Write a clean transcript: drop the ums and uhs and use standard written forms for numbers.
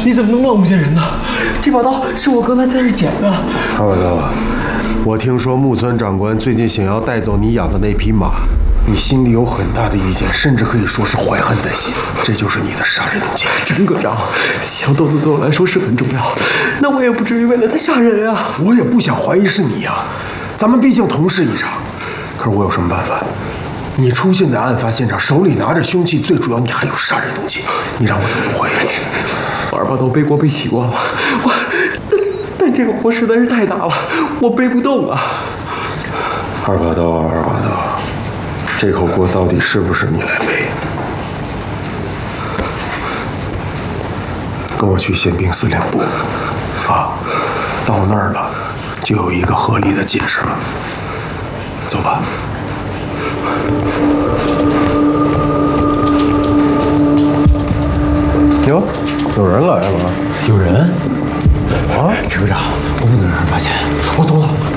你怎么能乱诬陷人呢？这把刀是我刚才在这捡的。 二把刀，我听说木村长官最近想要带走你养的那匹马，你心里有很大的意见，甚至可以说是怀恨在心，这就是你的杀人动机。 陈科长，小豆子对我来说是很重要，那我也不至于为了他杀人啊。 我也不想怀疑是你啊，咱们毕竟同事一场。可是我有什么办法？你出现在案发现场，手里拿着凶器，最主要你还有杀人动机，你让我怎么不怀疑你？ 我二把刀背锅背习惯了，但这个锅实在是太大了，我背不动啊。 二把刀，二把刀，这口锅到底是不是你来背？跟我去宪兵司令部，啊，到那儿了，就有一个合理的解释了。走吧。哟，有人来了。 有人？ 怎么了？ 陈科长，我不能让人发现。我懂了，